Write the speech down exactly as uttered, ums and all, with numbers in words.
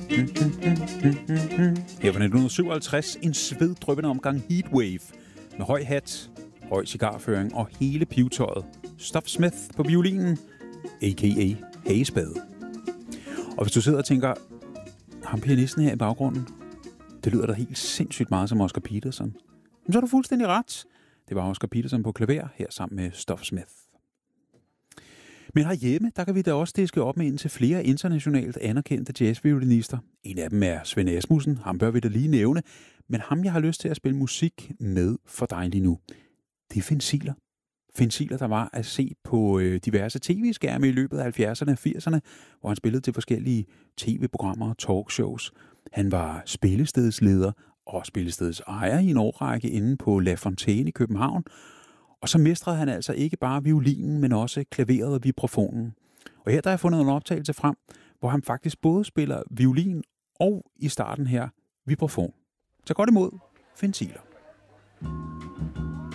Her var nitten syvoghalvtreds en sveddryppende omgang Heatwave med høj hat, høj cigarføring og hele pivetøjet. Stuff Smith på violinen, a k a. Hagespade. Og hvis du sidder og tænker, ham pianisten her i baggrunden, det lyder da helt sindssygt meget som Oscar Peterson. Men så er du fuldstændig ret. Det var Oscar Peterson på klaver her sammen med Stuff Smith. Men herhjemme, der kan vi da også diske op med indtil flere internationalt anerkendte jazzviolinister. En af dem er Svend Asmussen, ham bør vi da lige nævne. Men ham, jeg har lyst til at spille musik med for dig lige nu, det er Finn Ziegler. Finn Ziegler, der var at se på øh, diverse tv-skærme i løbet af halvfjerdserne og firserne, hvor han spillede til forskellige tv-programmer og talkshows. Han var spillestedsleder og spillestedets ejer i en årrække inde på La Fontaine i København. Og så mestrede han altså ikke bare violinen, men også klaveret og vibrafonen. Og her der har jeg fundet en optagelse frem, hvor han faktisk både spiller violin og i starten her vibrafon. Så godt imod Finn Ziegler.